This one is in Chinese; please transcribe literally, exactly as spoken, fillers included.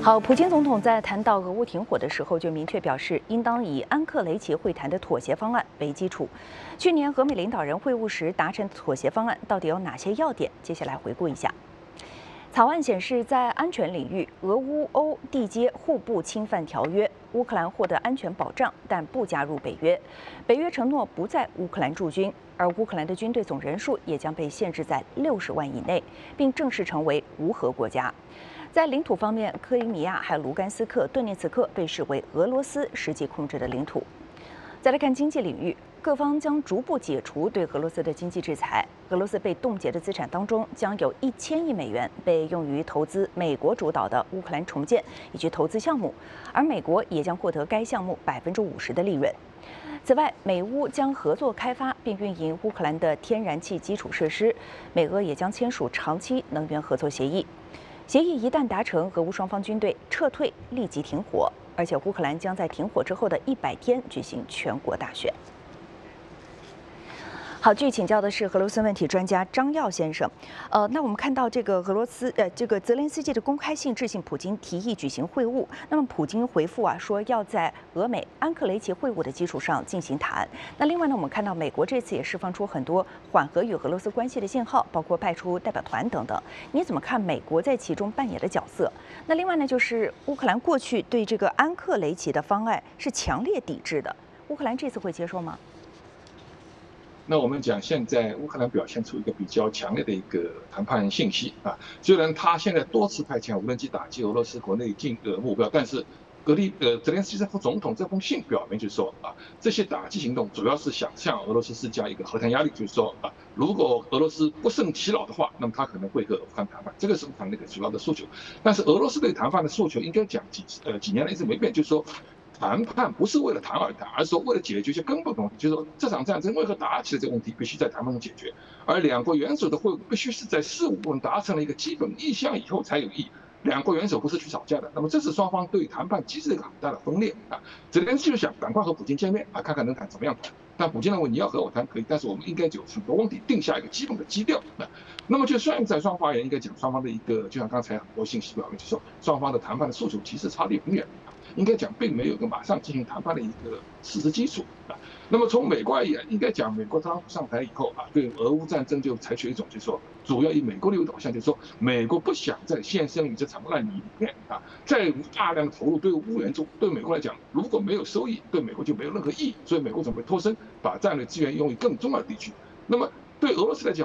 好，普京总统在谈到俄乌停火的时候，就明确表示，应当以安克雷奇会谈的妥协方案为基础。去年俄美领导人会晤时达成妥协方案到底有哪些要点？接下来回顾一下。草案显示，在安全领域，俄乌欧缔结互不侵犯条约，乌克兰获得安全保障，但不加入北约。北约承诺不在乌克兰驻军，而乌克兰的军队总人数也将被限制在六十万以内，并正式成为无核国家。在领土方面，克里米亚还有卢甘斯克、顿涅茨克被视为俄罗斯实际控制的领土。再来看经济领域，各方将逐步解除对俄罗斯的经济制裁。俄罗斯被冻结的资产当中，将有一千亿美元被用于投资美国主导的乌克兰重建以及投资项目，而美国也将获得该项目百分之五十的利润。此外，美乌将合作开发并运营乌克兰的天然气基础设施，美俄也将签署长期能源合作协议。协议一旦达成，俄乌双方军队撤退，立即停火，而且乌克兰将在停火之后的一百天举行全国大选。好，继续请教的是俄罗斯问题专家张耀先生。呃，那我们看到这个俄罗斯呃，这个泽连斯基的公开信致信普京，提议举行会晤。那么普京回复啊，说要在俄美安克雷奇会晤的基础上进行谈。那另外呢，我们看到美国这次也释放出很多缓和与俄罗斯关系的信号，包括派出代表团等等。你怎么看美国在其中扮演的角色？那另外呢，就是乌克兰过去对这个安克雷奇的方案是强烈抵制的，乌克兰这次会接受吗？ 那我们讲，现在乌克兰表现出一个比较强烈的一个谈判信息啊。虽然他现在多次派遣无人机打击俄罗斯国内境的目标，但是格里呃泽连斯基副总统这封信表明，就是说啊，这些打击行动主要是想向俄罗斯施加一个和谈压力，就是说啊，如果俄罗斯不胜其扰的话，那么他可能会和乌克兰谈判，这个是乌克兰的一个主要的诉求。但是俄罗斯对谈判的诉求，应该讲几呃几年来一直没变，就是说。谈判不是为了谈而谈，而是说为了解决一些根本的问题，就是说这场战争为何打起来这个问题，必须在谈判中解决。而两国元首的会晤必须是在事务部分达成了一个基本意向以后才有意义。两国元首不是去吵架的，那么这是双方对谈判机制的一个很大的分裂啊。泽连斯基就想赶快和普京见面啊，看看能谈怎么样谈。但普京认为你要和我谈可以，但是我们应该有很多问题定下一个基本的基调啊。那么就算在双方也应该讲双方的一个，就像刚才很多信息表明，就说双方的谈判的诉求其实差得很远。应该讲，并没有一个马上进行谈判的一个事实基础啊。那么从美国而言，应该讲，美国特朗普上台以后啊，对俄乌战争就采取一种，就是说，主要以美国利益导向，就是说，美国不想在现身于这场烂泥里面啊，再大量投入对乌援助，对美国来讲，如果没有收益，对美国就没有任何意义，所以美国准备脱身，把战略资源用于更重要的地区。那么对俄罗斯来讲，